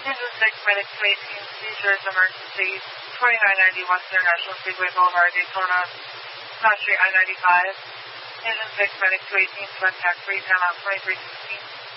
Engine 6, medic 218, seizures, emergency, 2990 West International Speedway Boulevard, Daytona, Cross Street I-95. Engine 6, medic 218, contact 3, timeout 2316.